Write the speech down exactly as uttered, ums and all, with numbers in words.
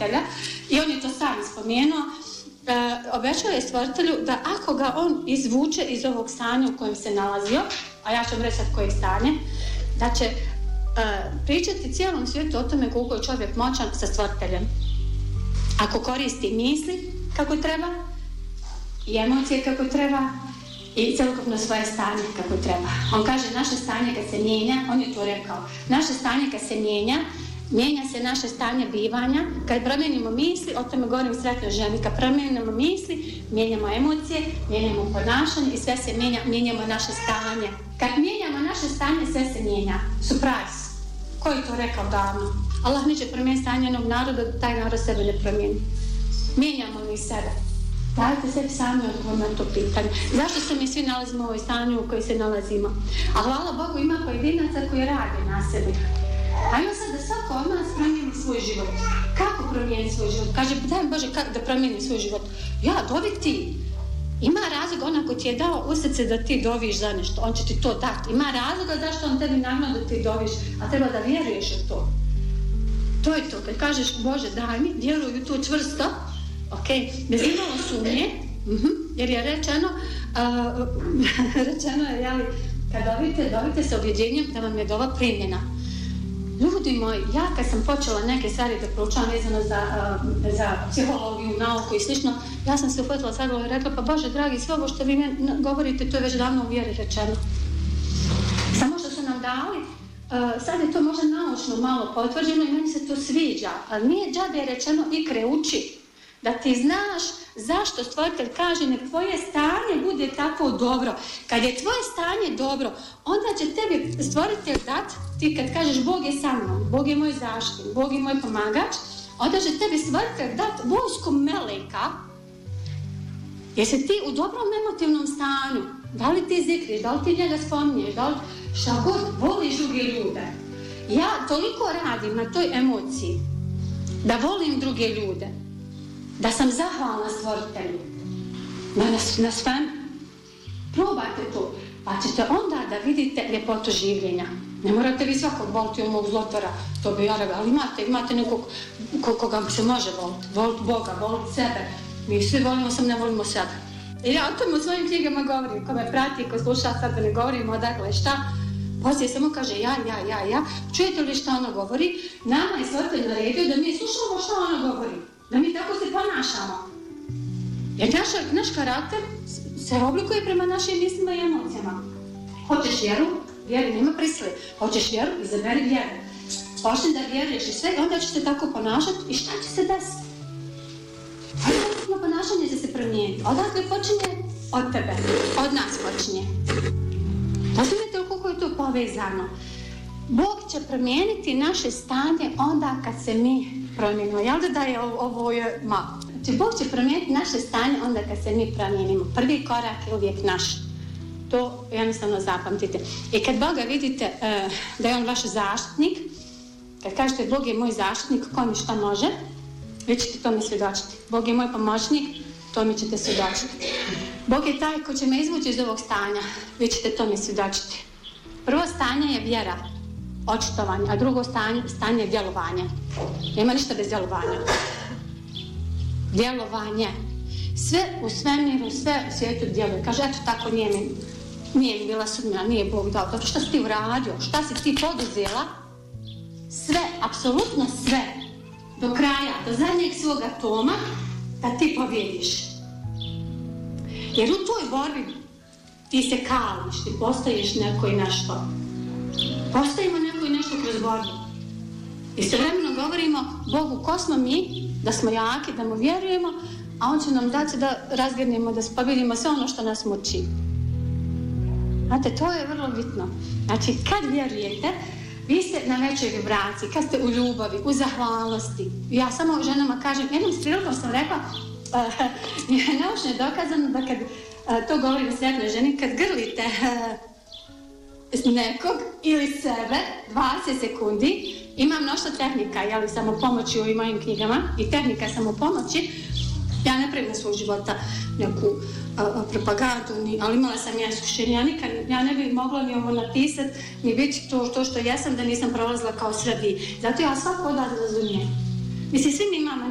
stvoritelja i on je to sam spomenuo. Uh, obećao je stvoritelju da ako ga on izvuče iz ovog stanja u kojem se nalazio, a ja ću vam reći sad koje stanje, da će uh, pričati cijelom svijetu o tome koliko je čovjek moćan sa stvoriteljem. Ako koristi misli kako treba i emocije kako treba i celokupno svoje stanje kako treba. On kaže naše stanje kad se mijenja, on je to rekao, naše stanje kad se mijenja, mijenja se naše stanje bivanja, kad promijenimo misli, o tome govorim sretnoj ženi, kad promijenimo misli, mijenjamo emocije, mijenjamo ponašanje i sve se mijenja, mijenjamo naše stanje. Kad mijenjamo naše stanje, sve se mijenja. Surprise. Ko je to rekao davno? Allah neće promijeniti stanje jednog naroda, da taj narod sebe ne promijeni. Mijenjamo li sebe? Dajte sebi sami odgovor na to pitanje. Zašto se mi svi nalazimo u ovoj stanju u kojoj se nalazimo? A hvala Bogu ima pojedinaca koji rade na sebi. Ajmo sad da svako od nas promijeni svoj život. Kako promijeni svoj život? Kaže, daj Bože, kako da promijeni svoj život? Ja, dovi ti. Ima razlog, onako ti je dao u srce da ti doviš za nešto, on će ti to dati. Ima razloga zašto on tebi nagnao da ti doviš, a treba da vjeruješ u to. To je to, kad kažeš Bože daj mi, vjeruj u to čvrsto, ok, bez imalo sumnje, uh-huh, jer je rečeno, uh, rečeno je, jeli, kad dovite, dovite se objeđenjem da vam je dova primljena. Ljudi moji, ja kad sam počela neke stvari da proučavam vezano za, uh, za psihologiju, nauku i slično, ja sam se uhvatila sad i rekla, pa Bože dragi, sve ovo što vi mi govorite, to je već davno u vjeri rečeno. Samo što su nam dali, uh, sad je to možda naučno malo potvrđeno i meni se to sviđa, ali nije džabe rečeno ikre uči, da ti znaš zašto stvoritelj kaže nek tvoje stanje bude tako dobro. Kad je tvoje stanje dobro, onda će tebi stvoritelj dat, ti kad kažeš Bog je sa mnom, Bog je moj zaštitnik, Bog je moj pomagač, onda će tebi stvoritelj dat vojsku meleka, jer si ti u dobrom emotivnom stanju, da li ti zikriš, da li ti njega spominješ, da li šta god, voliš druge ljude. Ja toliko radim na toj emociji, da volim druge ljude, da sam zahvalna stvoritelju na, na svem. Probajte to, pa ćete onda da vidite ljepotu življenja. Ne morate vi svakog voliti ovog zlotora, to bi ja rekao, ali imate, imate nekog koga se može voliti, voliti Boga, voliti sebe. Mi svi volimo, sam ne volimo sebe. I ja o tom u svojim knjigama govorim, ko me prati, ko sluša, sad da ne govorim odakle šta. Poslije samo kaže ja, ja, ja, ja. Čujete li šta ona govori? Nama je stvoritelj naredio da mi slušamo šta ona govori. Da mi tako se ponašamo. Jer naš, naš karakter se oblikuje prema našim mislima i emocijama. Hoćeš vjeru? Vjeri, nema prisile. Hoćeš vjeru? Izaberi vjeru. Počni da vjeruješ i sve, onda ćeš se tako ponašati i šta će se desiti? Ovo ponašanje će se promijeniti. Odakle počinje? Od tebe. Od nas počinje. Razumijete koliko je to povezano? Bog će promijeniti naše stanje onda kad se mi promijenimo. Jel da da je ovo je malo? Znači, Bog će promijeniti naše stanje onda kad se mi promijenimo. Prvi korak je uvijek naš. To jednostavno zapamtite. I kad Boga vidite uh, da je on vaš zaštitnik, kad kažete Bog je moj zaštitnik, ko mi šta može, vi ćete to mi svjedočiti. Bog je moj pomoćnik, to mi ćete svjedočiti. Bog je taj ko će me izvući iz ovog stanja, vi ćete to mi svjedočiti. Prvo stanje je vjera, očitovanje, a drugo stanje, stanje je djelovanje. Nema ništa bez djelovanja. Djelovanje. Sve u svemiru, sve u svijetu djeluje. Kaže, eto tako nije mi, nije mi bila sudbina, nije Bog dao. Dobro, šta si ti uradio? Šta si ti poduzela? Sve, apsolutno sve, do kraja, do zadnjeg svog atoma, da ti pobjediš. Jer u toj borbi ti se kališ, ti postaješ neko i nešto. Postajemo neko i nešto kroz borbu. I sve vremeno govorimo Bogu ko smo mi, da smo jaki, da mu vjerujemo, a on će nam dati da razgrnemo, da pobjedimo sve ono što nas muči. Znate, to je vrlo bitno. Znači, kad vjerujete, vi ste na većoj vibraciji, kad ste u ljubavi, u zahvalnosti. Ja samo ženama kažem, jednom prilikom sam rekla, uh, je naučno je dokazano da kad, uh, to govorim sretnoj ženi, kad grlite uh, nekog ili sebe dvadeset sekundi, imam mnoštvo tehnika, jeli, samopomoći u mojim knjigama i tehnika samopomoći. Ja ne pravim svog života neku uh, propagandu, ni, ali imala sam ja iskušenje. Ja nikad, ja ne bih mogla ni ovo napisati, ni biti to, to što jesam da nisam prolazila kao sve vi. Zato ja svako od vas razumijem. Mislim, svi mi imamo